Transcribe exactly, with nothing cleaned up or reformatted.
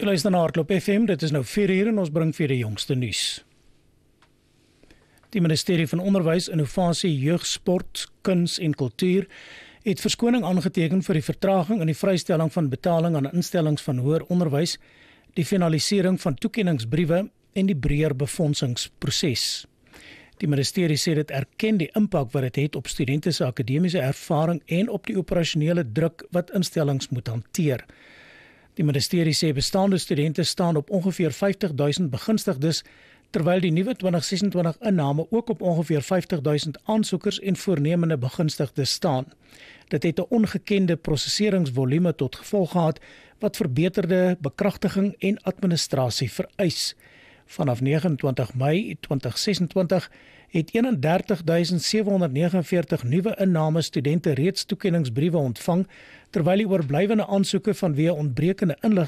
Luister na Hardloop F M, dit is nou vier uur en ons bring vir die jongste nuus. Die Ministerie van Onderwys, Innovasie, Jeug, Sport, Kuns en Kultuur het verskoning aangeteken vir die vertraging in die vrystelling van betaling aan instellings van hoër onderwys, die finalisering van toekenningsbriewe en die breër befondsingsproses. Die ministerie sê dit erken die impak wat dit het op studente se akademiese ervaring en op die operasionele druk wat instellings moet hanteer. Die ministerie sê bestaande studente staan op ongeveer vyftig duisend begunstigdes, terwyl die nuwe twintig sesentwintig inname ook op ongeveer vyftig duisend aansoekers en voornemende begunstigdes staan. Dit het 'n ongekende prosesseringsvolume tot gevolg gehad wat verbeterde bekragtiging en administrasie vereis. Vanaf negenentwintig Mei twintig sesentwintig het eenendertig duisend sewenhonderdnegenenveertig nuwe inname studente reeds toekenningsbriewe ontvang, terwyl die oorblywende aansoeke vanweë ontbrekende inligting